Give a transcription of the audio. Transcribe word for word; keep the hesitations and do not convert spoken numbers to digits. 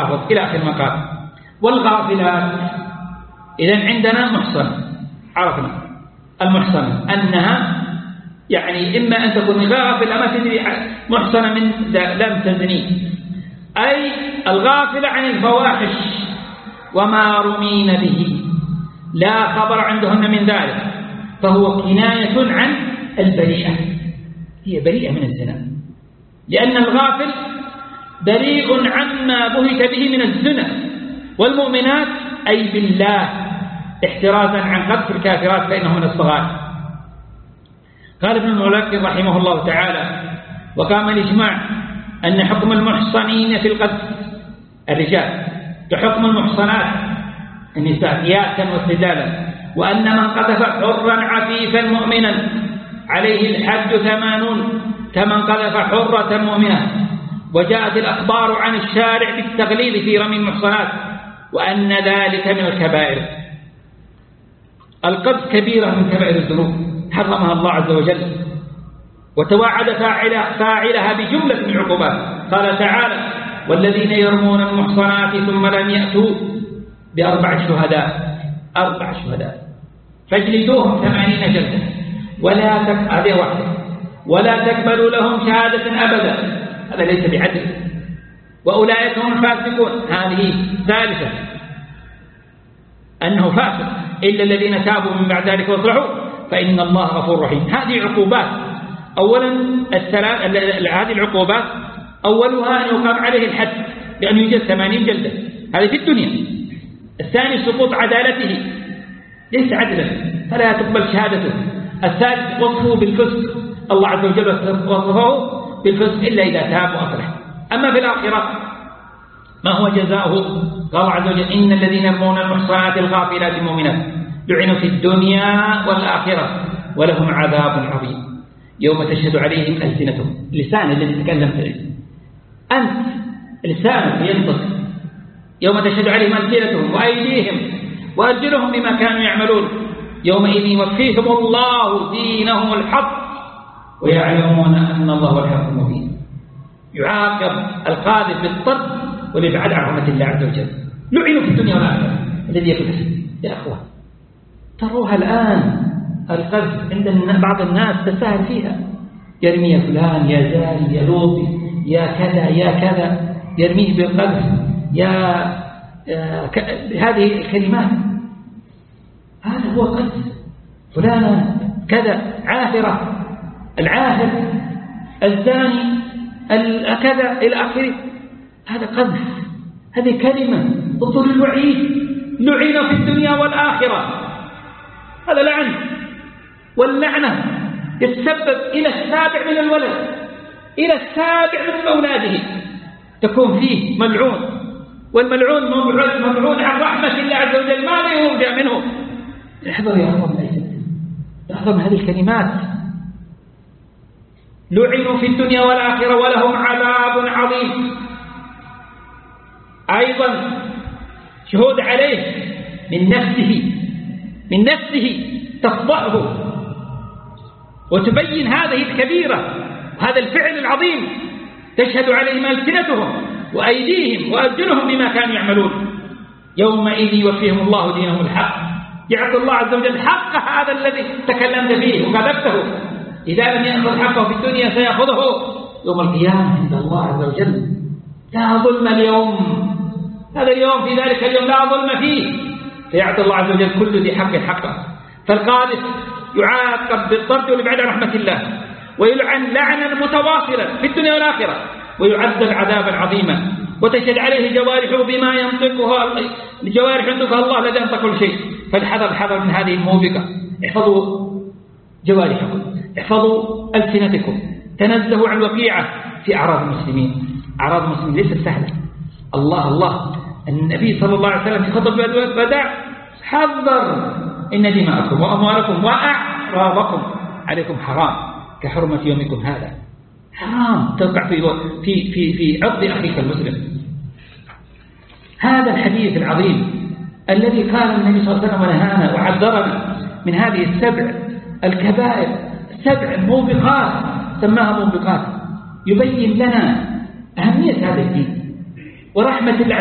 إلى آخر ما قال. والغافلات إذن عندنا محصنة، عرفنا المحصنة أنها يعني إما أن تكون غافلة ما تدري، محصنة من لم تزني، أي الغافلة عن الفواحش وما رمين به، لا خبر عندهن من ذلك، فهو كناية عن البريئة، هي بريئة من الزنا، لأن الغافل بريء عما بهت به من الزنا. والمؤمنات أي بالله احترازا عن قذف الكافرات فإنه من الصغار. قال ابن الملقن رحمه الله تعالى: وقام الإجماع أن حكم المحصنين في القذف الرجال كحكم المحصنات النساء قياسا واستدلالا، وأن من قذف حرا عفيفا مؤمنا عليه الحد ثمانون كمن قذف حرة مؤمنة. وجاءت الأخبار عن الشارع بالتغليظ في رمي المحصنات، وأن ذلك من الكبائر. القذف كبيرة من كبائر الذنوب حرمها الله عز وجل، وتوعد فاعلها بجملة من العقوبات. قال تعالى: والذين يرمون المحصنات ثم لم يأتوا بأربع شهداء أربع شهداء فاجلدوهم ثمانين جلدة ولا هذه واحدة ولا تقبلوا لهم شهادة أبدا، هذا ليس بعدل، وأولئك هم الفاسقون، هذه ثالثة أنه فاسق، إلا الذين تابوا من بعد ذلك واصلحوا فإن الله غفور رحيم. هذه عقوبات. أولا هذه العقوبات أولها أن يقام عليه الحد بأن يجلد ثمانين جلدة، هذه في الدنيا. الثاني سقوط عدالته، ليس عدلا فلا تقبل شهادته. الثالث وصفه بالفسق، الله عز وجل وصفه بالفسق إلا إذا تاب وأصلح. أما في الآخرة ما هو جزاؤه؟ قال الله عز وجل: إن الذين يرمون المحصنات الغافلات المؤمنات لعنوا في الدنيا والآخرة ولهم عذاب عظيم يوم تشهد عليهم ألسنتهم. لسان الذي تكلمت به أنت، لسانك ينطق، يوم تشهد عليهم ألسنتهم وأيديهم وأرجلهم بما كانوا يعملون يومئذ يوفيهم الله دينهم الحق ويعلمون أن الله هو الحق المبين. يعاقب القاذف بالطرد والإبعاد عن رحمة الله عز وجل. لعنوا في الدنيا والآخرة. الذي يقول يا أخوة تروها الآن القذف عند بعض الناس تساهل فيها، يرمي يا فلان يا زاني يا لوطي يا كذا يا كذا، يرميه بالقذف يا ك... هذه الكلمات، هذا هو قذف. فلان كذا عاهرة، العاهر الزاني كذا إلى آخره، هذا قذف، هذه كلمة ضد الوعيد. لعن في الدنيا والآخرة، هذا لعن، واللعنة يتسبب إلى السابع من الولد، إلى السابع من أولاده تكون فيه ملعون، والملعون ملعون عن رحمة الله عز وجل، ماذا يرجى منه؟ احذر يا أخوان، احذر من هذه الكلمات. لعنوا في الدنيا والآخرة ولهم عذاب عظيم. أيضا شهود عليه من نفسه من نفسه تفضحه وتبين هذه الكبيرة هذا الفعل العظيم، تشهد عليهم ألسنتهم وأيديهم وأرجلهم بما كانوا يعملون يومئذ يوفيهم الله دينهم الحق. يعطي الله عز وجل حق هذا الذي تكلمت فيه وكذبته. إذا لم يأخذ حقه في الدنيا سيأخذه يوم القيامة عند الله عز وجل. لا ظلم اليوم، هذا اليوم في ذلك اليوم لا ظلم فيه، فيعطي الله عز وجل كل ذي حق حقه. فالقاذف يعاقب بالطرد والإبعاد عن رحمة الله، ويلعن لعنا متواصلا في الدنيا والآخرة، ويعذب عذابا عظيما، وتشهد عليه جوارحه بما ينطقها الجوارح ينطقها الله الذي ينطق كل شيء. فالحذر الحذر من هذه الموبقة. احفظوا جوارحكم، احفظوا ألسنتكم، تنزهوا عن الوقيعة في أعراض المسلمين. أعراض المسلمين ليست سهلة. الله الله النبي صلى الله عليه وسلم في خطبة الوداع حذر: إن دماءكم وأموالكم وأعراضكم عليكم حرام كحرمة يومكم هذا. حرام توقع في في في في عرض أخيك المسلم. هذا الحديث العظيم الذي قال النبي صلى الله عليه وسلم ونهانا وعذرنا من هذه السبع الكبائر، سبع موبقات سماها موبقات، يبين لنا أهمية هذا الدين ورحمة الله